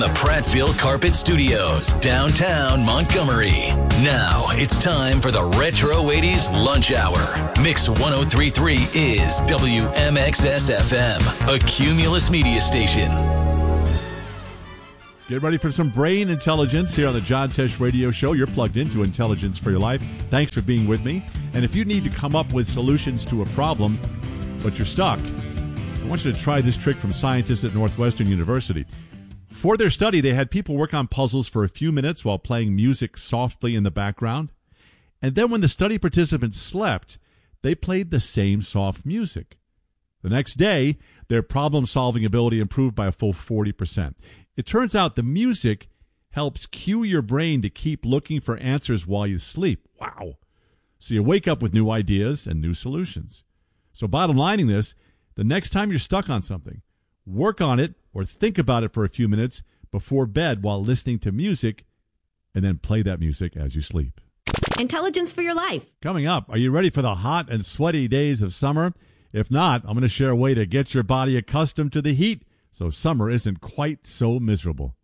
The Prattville Carpet Studios, downtown Montgomery. Now it's time for the Retro 80s Lunch Hour. Mix 1033 is WMXS FM, a Cumulus media station. Get ready for some brain intelligence here on the John Tesh Radio Show. You're plugged into Intelligence for Your Life. Thanks for being with me. And if you need to come up with solutions to a problem, but you're stuck, I want you to try this trick from scientists at Northwestern University. For their study, they had people work on puzzles for a few minutes while playing music softly in the background. And then when the study participants slept, they played the same soft music. The next day, their problem-solving ability improved by a full 40%. It turns out the music helps cue your brain to keep looking for answers while you sleep. Wow. So you wake up with new ideas and new solutions. So bottom lining this, the next time you're stuck on something, work on it or think about it for a few minutes before bed while listening to music, and then play that music as you sleep. Intelligence for Your Life. Coming up, are you ready for the hot and sweaty days of summer? If not, I'm going to share a way to get your body accustomed to the heat so summer isn't quite so miserable.